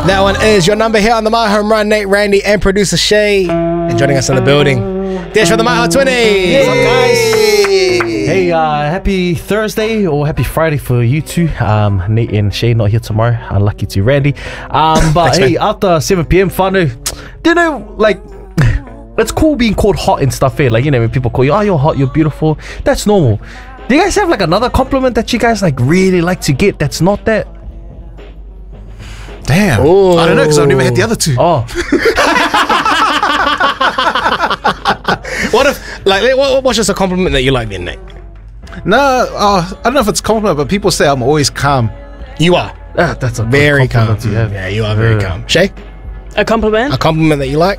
That one is your number here on the My Home Run. Nate, Randy, and producer Shay. And joining us in the building, Dash for the My Home 20. What's up, guys? Hey, happy Thursday or happy Friday for you two. Nate and Shay not here tomorrow. Unlucky to Randy. But Thanks, hey, man. after 7 p.m, whānau, do you know, like, it's cool being called hot and stuff, eh? Like, you know, when people call you, oh, you're hot, you're beautiful. That's normal. Do you guys have like another compliment that you guys like really like to get that's not that? Damn. Ooh. I don't know because I've never had the other two. Oh, What if, like, what's just a compliment that you like then, Nate? No, I don't know if it's a compliment, but people say I'm always calm. You are. that's a good Very calm. compliment to have. Yeah, you are very calm. Shay? A compliment? A compliment that you like?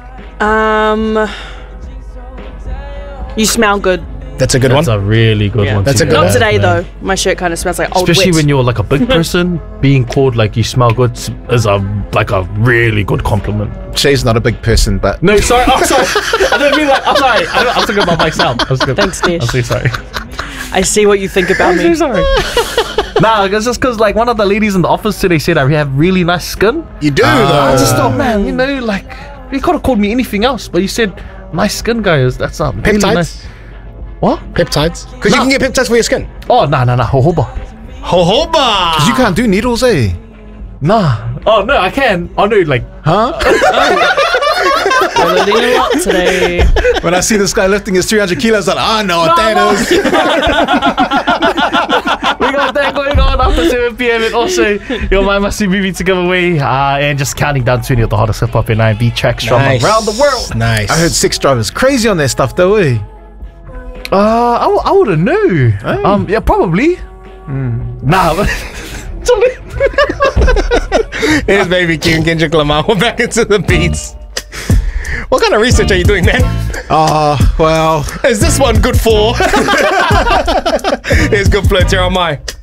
You smell good. That's a good That's one. a really good one. That's to a good have, one. Not today man. though. My shirt kind of smells like old Especially wet. when you're like a big person, being called like you smell good is a really good compliment. Shay's not a big person, but No, sorry, I'm sorry. I didn't mean like. I'm sorry. I'm thinking about myself. Thanks, Dish. I'm so sorry. I see what you think about I'm so me. sorry. Nah, it's just because like one of the ladies in the office today said I have really nice skin. You do, though. I just thought, man, you know, like you could have called me anything else, but you said nice skin, guys. That's really Peptides? nice. What? Peptides? Because you No. can get peptides for your skin. Oh, nah, jojoba. Jojoba! you can't do needles, eh? Nah. Oh no, I can. Oh no, like. Huh? I'm learning a lot today. When I see this guy lifting his 300 kilos, I'm like, I know what that is. We got that going on after 7 p.m. and also your My Must See movie to give away and just counting down 20 of the hottest hip hop and R&B tracks from around the world. Nice. I heard Sex Drive is crazy on that stuff, though, eh? I wouldn't know. Hey. Yeah, probably. Nah. Here's Baby Q and Kendrick Lamar. We're back into the beats. What kind of research are you doing, man? Well, Is this one good for? Here's Good Flow, Terra Mai.